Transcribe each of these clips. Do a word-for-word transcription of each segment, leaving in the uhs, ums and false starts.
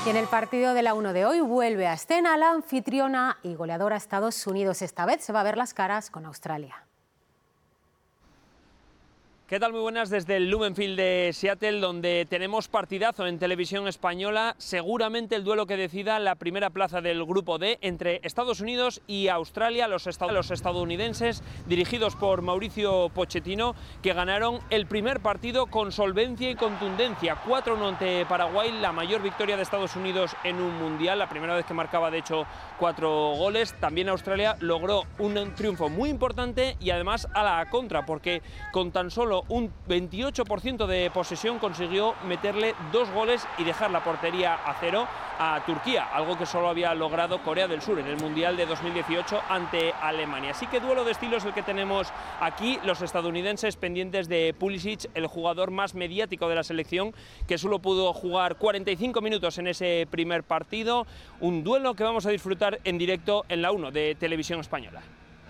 Y en el partido de la uno de hoy vuelve a escena la anfitriona y goleadora Estados Unidos. Esta vez se va a ver las caras con Australia. ¿Qué tal? Muy buenas desde el Lumenfield de Seattle, donde tenemos partidazo en televisión española, seguramente el duelo que decida la primera plaza del grupo D entre Estados Unidos y Australia, los, estad los estadounidenses dirigidos por Mauricio Pochettino, que ganaron el primer partido con solvencia y contundencia, cuatro uno ante Paraguay, la mayor victoria de Estados Unidos en un mundial, la primera vez que marcaba de hecho cuatro goles. También Australia logró un triunfo muy importante y además a la contra, porque con tan solo un veintiocho por ciento de posesión consiguió meterle dos goles y dejar la portería a cero a Turquía, algo que solo había logrado Corea del Sur en el Mundial de dos mil dieciocho ante Alemania. Así que duelo de estilos el que tenemos aquí, los estadounidenses pendientes de Pulisic, el jugador más mediático de la selección, que solo pudo jugar cuarenta y cinco minutos en ese primer partido, un duelo que vamos a disfrutar en directo en la uno de Televisión Española.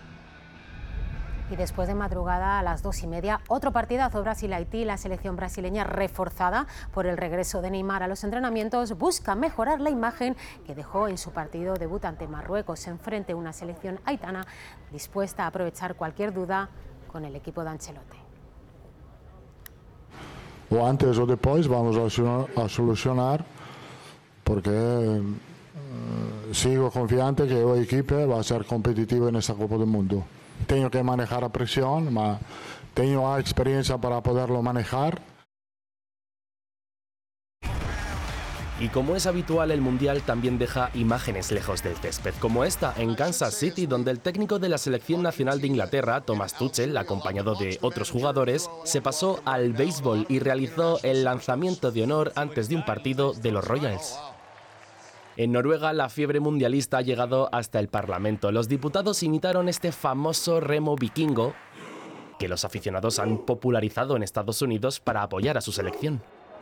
Y después de madrugada a las dos y media, otro partidazo Brasil-Haití. La selección brasileña, reforzada por el regreso de Neymar a los entrenamientos, busca mejorar la imagen que dejó en su partido debut ante Marruecos. Se enfrenta a una selección haitana dispuesta a aprovechar cualquier duda con el equipo de Ancelotti. O antes o después vamos a solucionar, porque eh, sigo confiante que el equipo va a ser competitivo en esta Copa del Mundo. Tengo que manejar la presión, pero tengo la experiencia para poderlo manejar. Y como es habitual, el Mundial también deja imágenes lejos del césped, como esta en Kansas City, donde el técnico de la selección nacional de Inglaterra, Thomas Tuchel, acompañado de otros jugadores, se pasó al béisbol y realizó el lanzamiento de honor antes de un partido de los Royals. En Noruega, la fiebre mundialista ha llegado hasta el Parlamento. Los diputados imitaron este famoso remo vikingo que los aficionados han popularizado en Estados Unidos para apoyar a su selección.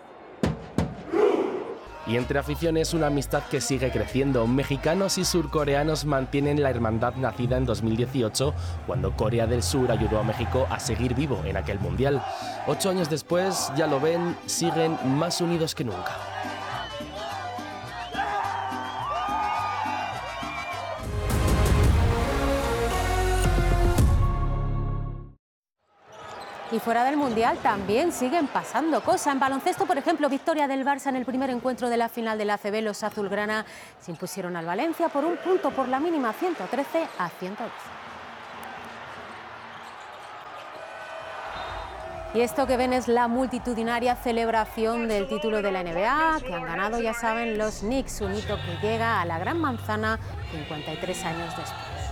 Y entre aficiones, una amistad que sigue creciendo. Mexicanos y surcoreanos mantienen la hermandad nacida en dos mil dieciocho, cuando Corea del Sur ayudó a México a seguir vivo en aquel mundial. Ocho años después, ya lo ven, siguen más unidos que nunca. Y fuera del Mundial también siguen pasando cosas. En baloncesto, por ejemplo, victoria del Barça en el primer encuentro de la final de la A C B. Los azulgrana se impusieron al Valencia por un punto por la mínima, ciento trece a ciento doce. Y esto que ven es la multitudinaria celebración del título de la N B A, que han ganado, ya saben, los Knicks, un hito que llega a la Gran Manzana cincuenta y tres años después.